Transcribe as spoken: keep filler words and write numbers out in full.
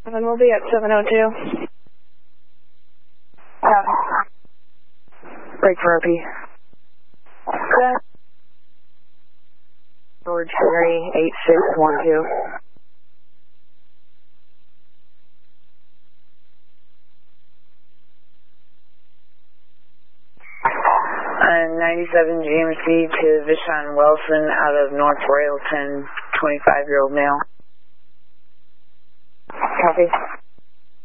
And then we'll be at seven oh two. Um, break for R P. Okay. George Henry, eight six one two. Uh, ninety-seven G M C to Vishon Wilson out of North Railton, twenty-five-year-old male. Copy.